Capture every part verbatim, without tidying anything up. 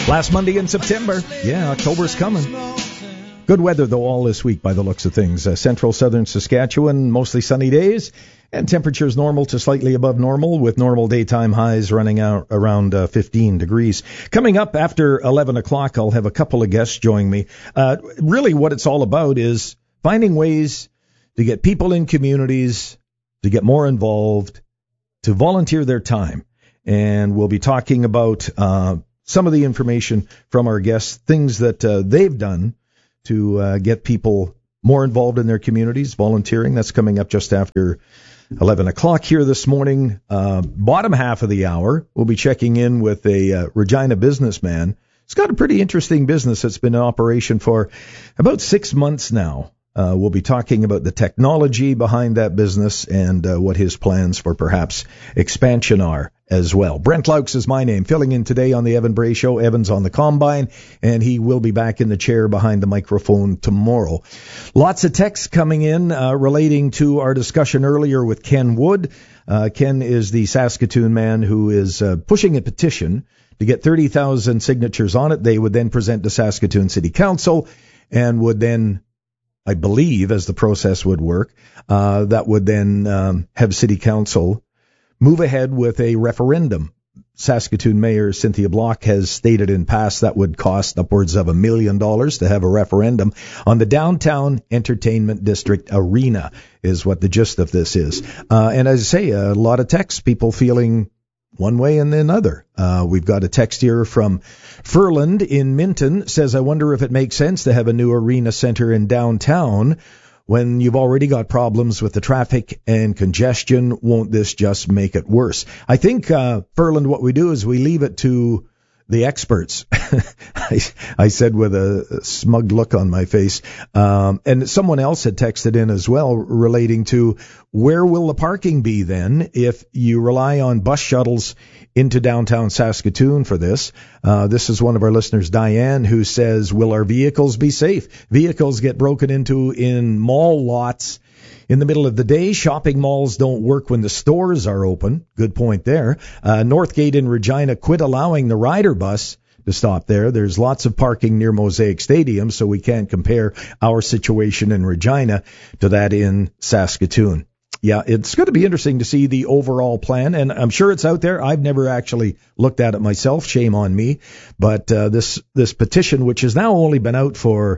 Last Monday in September. Yeah, October's coming. Good weather, though, all this week by the looks of things. Uh, central southern Saskatchewan, mostly sunny days, and temperatures normal to slightly above normal, with normal daytime highs running out around uh, fifteen degrees. Coming up after eleven o'clock, I'll have a couple of guests join me. Uh, really what it's all about is finding ways to get people in communities to get more involved, to volunteer their time. And we'll be talking about uh, some of the information from our guests, things that uh, they've done to uh, get people more involved in their communities, volunteering. That's coming up just after eleven o'clock here this morning. Uh, bottom half of the hour, we'll be checking in with a uh, Regina businessman. He's got a pretty interesting business that's been in operation for about six months now. Uh, we'll be talking about the technology behind that business and uh, what his plans for perhaps expansion are as well. Brent Laux is my name, filling in today on the Evan Bray Show. Evan's on the Combine, and he will be back in the chair behind the microphone tomorrow. Lots of texts coming in uh, relating to our discussion earlier with Ken Wood. Uh, Ken is the Saskatoon man who is uh, pushing a petition to get thirty thousand signatures on it. They would then present to Saskatoon City Council and would then, I believe, as the process would work, uh, that would then um, have City Council move ahead with a referendum. Saskatoon Mayor Cynthia Block has stated in past that would cost upwards of a million dollars to have a referendum on the Downtown Entertainment District Arena, is what the gist of this is. Uh, and as I say, a lot of texts, people feeling one way and another. Uh, we've got a text here from Furland in Minton, says, I wonder if it makes sense to have a new arena center in downtown when you've already got problems with the traffic and congestion. Won't this just make it worse? I think, uh, Furland, what we do is we leave it to the experts. I, I said with a smug look on my face. Um, and someone else had texted in as well relating to where will the parking be then if you rely on bus shuttles into downtown Saskatoon for this. Uh, this is one of our listeners, Diane, who says, will our vehicles be safe? Vehicles get broken into in mall lots in the middle of the day. Shopping malls don't work when the stores are open. Good point there. Uh, Northgate in Regina quit allowing the rider bus to stop there. There's lots of parking near Mosaic Stadium, so we can't compare our situation in Regina to that in Saskatoon. Yeah, it's going to be interesting to see the overall plan, and I'm sure it's out there. I've never actually looked at it myself. Shame on me. But uh, this this petition, which has now only been out for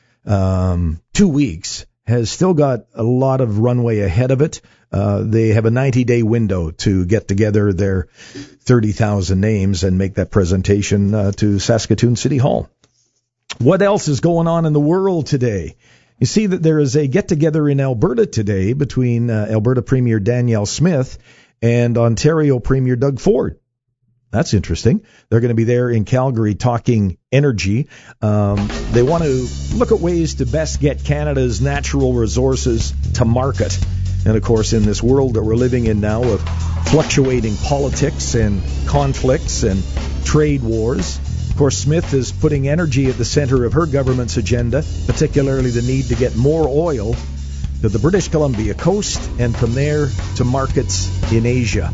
um, two weeks, has still got a lot of runway ahead of it. Uh, they have a ninety-day window to get together their thirty thousand names and make that presentation uh, to Saskatoon City Hall. What else is going on in the world today? You see that there is a get-together in Alberta today between uh, Alberta Premier Danielle Smith and Ontario Premier Doug Ford. That's interesting. They're going to be there in Calgary talking energy. Um, they want to look at ways to best get Canada's natural resources to market. And, of course, in this world that we're living in now of fluctuating politics and conflicts and trade wars, of course, Smith is putting energy at the center of her government's agenda, particularly the need to get more oil to the British Columbia coast and from there to markets in Asia.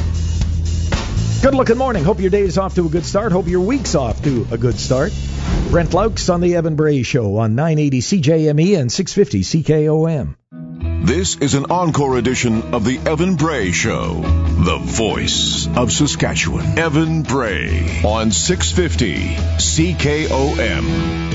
Good looking morning. Hope your day is off to a good start. Hope your week's off to a good start. Brent Laux on the Evan Bray Show on nine eighty C J M E and six fifty C K O M. This is an encore edition of the Evan Bray Show, the voice of Saskatchewan. Evan Bray on six fifty C K O M.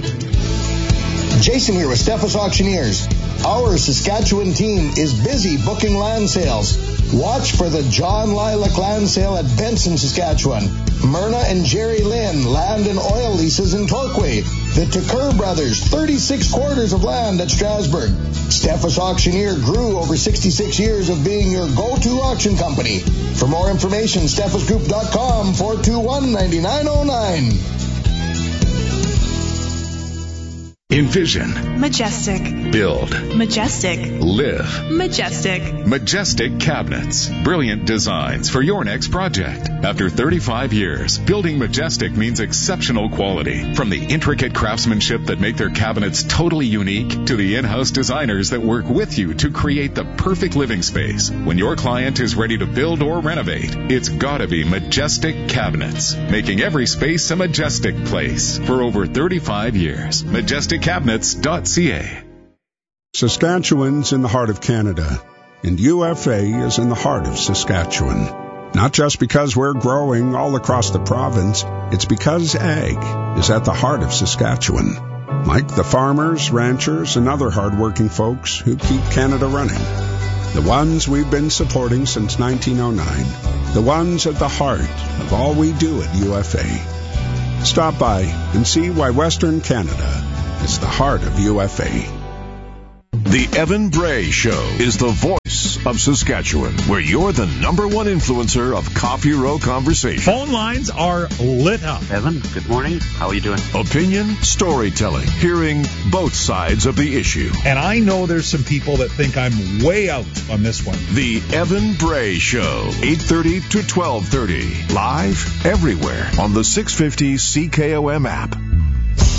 Jason here with Steffes Auctioneers. Our Saskatchewan team is busy booking land sales. Watch for the John Lilac Land Sale at Benson, Saskatchewan. Myrna and Jerry Lynn Land and Oil Leases in Torquay. The Tucker Brothers, thirty-six quarters of land at Strasbourg. Steffes Auctioneer grew over sixty-six years of being your go-to auction company. For more information, steffes group dot com, four two one, nine nine zero nine. Envision. Majestic. Build. Majestic. Live. Majestic. Majestic Cabinets. Brilliant designs for your next project. After thirty-five years, building Majestic means exceptional quality. From the intricate craftsmanship that make their cabinets totally unique to the in-house designers that work with you to create the perfect living space. When your client is ready to build or renovate, it's gotta be Majestic Cabinets, making every space a majestic place for over thirty-five years. Majestic Cabinets dot c a. Saskatchewan's in the heart of Canada, and U F A is in the heart of Saskatchewan. Not just because we're growing all across the province, it's because ag is at the heart of Saskatchewan. Like the farmers, ranchers, and other hard-working folks who keep Canada running. The ones we've been supporting since nineteen oh nine. The ones at the heart of all we do at U F A. Stop by and see why Western Canada is the heart of U F A. The Evan Bray Show is the voice of Saskatchewan, where you're the number one influencer of Coffee Row conversation. Phone lines are lit up. Evan, good morning. How are you doing? Opinion, storytelling, hearing both sides of the issue. And I know there's some people that think I'm way out on this one. The Evan Bray Show, eight thirty to twelve thirty, live everywhere on the six fifty C K O M app.